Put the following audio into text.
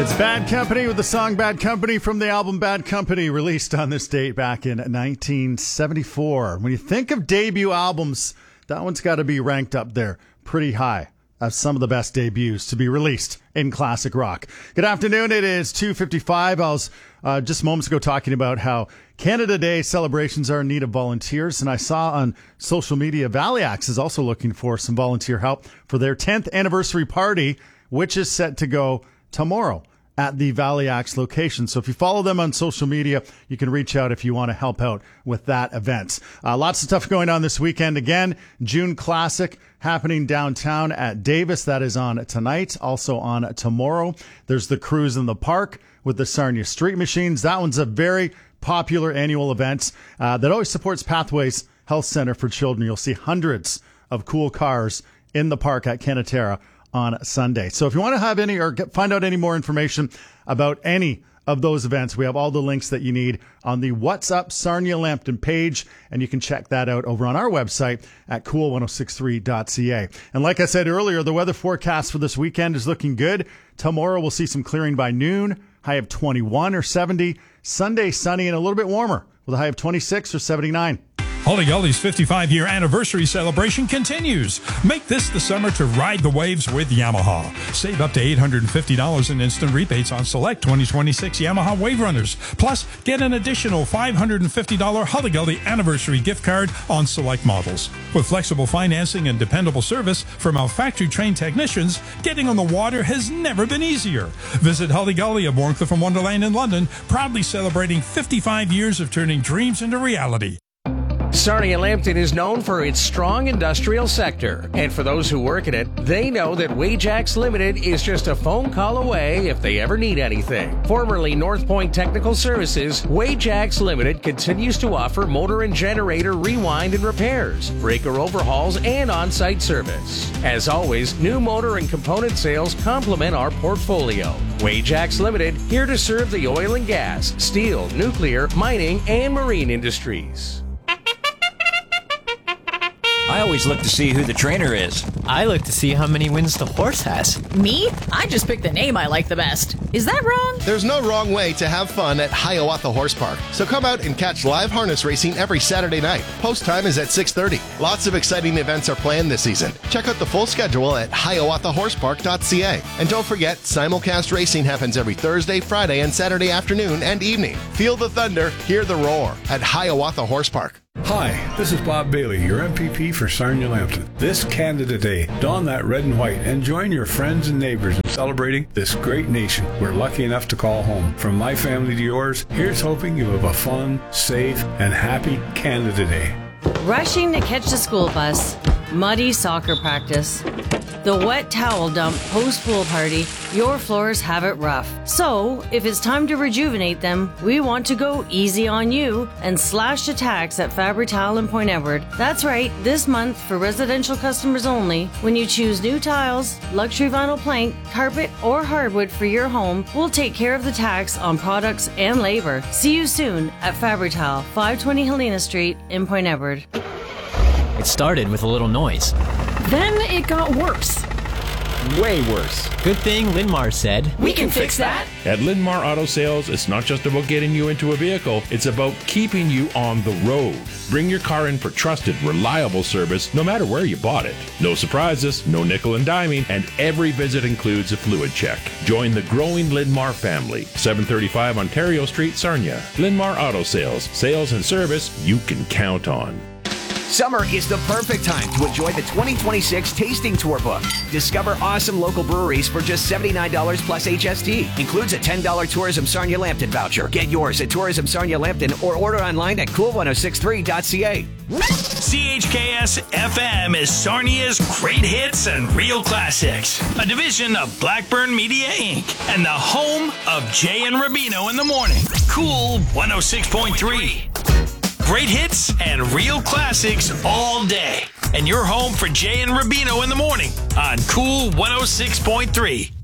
It's Bad Company with the song Bad Company from the album Bad Company, released on this date back in 1974. When you think of debut albums, that one's got to be ranked up there pretty high as some of the best debuts to be released in classic rock. Good afternoon. It is 2:55. I was just moments ago talking about how Canada Day celebrations are in need of volunteers, and I saw on social media Valley-Axe is also looking for some volunteer help for their 10th anniversary party, which is set to go tomorrow at the Valley-Axe location. So if you follow them on social media, you can reach out if you want to help out with that event. Lots of stuff going on this weekend. Again, June Classic happening downtown at Davis. That is on tonight. Also on tomorrow, there's the Cruise in the Park with the Sarnia Street Machines. That one's a very popular annual event that always supports Pathways Health Center for Children. You'll see hundreds of cool cars in the park at Canatera on Sunday. So if you want to have any or find out any more information about any of those events, we have all the links that you need on the What's Up Sarnia Lambton page, and you can check that out over on our website at cool1063.ca. And like I said earlier, the weather forecast for this weekend is looking good. Tomorrow we'll see some clearing by noon, high of 21 or 70. Sunday sunny and a little bit warmer with a high of 26 or 79. Holly Gully's 55-year anniversary celebration continues. Make this the summer to ride the waves with Yamaha. Save up to $850 in instant rebates on select 2026 Yamaha Wave Runners. Plus, get an additional $550 Holly Gully anniversary gift card on select models. With flexible financing and dependable service from our factory-trained technicians, getting on the water has never been easier. Visit Holly Gully of Warncliffe and Wonderland in London, proudly celebrating 55 years of turning dreams into reality. Sarnia Lambton is known for its strong industrial sector, and for those who work in it, they know that Wajax Limited is just a phone call away if they ever need anything. Formerly North Point Technical Services, Wajax Limited continues to offer motor and generator rewind and repairs, breaker overhauls, and on-site service. As always, new motor and component sales complement our portfolio. Wajax Limited, here to serve the oil and gas, steel, nuclear, mining, and marine industries. I always look to see who the trainer is. I look to see how many wins the horse has. Me? I just pick the name I like the best. Is that wrong? There's no wrong way to have fun at Hiawatha Horse Park. So come out and catch live harness racing every Saturday night. Post time is at 6:30. Lots of exciting events are planned this season. Check out the full schedule at hiawathahorsepark.ca. And don't forget, simulcast racing happens every Thursday, Friday, and Saturday afternoon and evening. Feel the thunder, hear the roar at Hiawatha Horse Park. Hi, this is Bob Bailey, your MPP for Sarnia Lambton. This Canada Day, don that red and white and join your friends and neighbors in celebrating this great nation we're lucky enough to call home. From my family to yours, here's hoping you have a fun, safe, and happy Canada Day. Rushing to catch the school bus, muddy soccer practice, the wet towel dump post-pool party, your floors have it rough. So, if it's time to rejuvenate them, we want to go easy on you and slash the tax at Fabri-Tile in Point Edward. That's right, this month for residential customers only, when you choose new tiles, luxury vinyl plank, carpet, or hardwood for your home, we'll take care of the tax on products and labor. See you soon at Fabri-Tile, 520 Helena Street in Point Edward. It started with a little noise. Then it got worse. Way worse. Good thing Linmar said, We can fix that. At Linmar Auto Sales, it's not just about getting you into a vehicle, it's about keeping you on the road. Bring your car in for trusted, reliable service, no matter where you bought it. No surprises, no nickel and diming, and every visit includes a fluid check. Join the growing Linmar family. 735 Ontario Street, Sarnia. Linmar Auto Sales. Sales and service you can count on. Summer is the perfect time to enjoy the 2026 Tasting Tour book. Discover awesome local breweries for just $79 plus HST. Includes a $10 Tourism Sarnia Lambton voucher. Get yours at Tourism Sarnia Lambton or order online at cool1063.ca. CHKS FM is Sarnia's great hits and real classics. A division of Blackburn Media Inc. and the home of Jay and Rubino in the morning. Cool 106.3. Great hits and real classics all day. And you're home for Jay and Rubino in the morning on Cool 106.3.